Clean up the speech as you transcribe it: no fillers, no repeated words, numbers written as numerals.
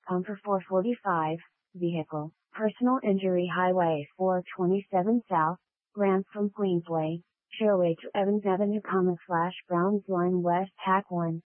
for 445, vehicle, personal injury highway 427 south, Ransom Queensway, Sherway to Evans Avenue, /Browns Line West, Hack 1.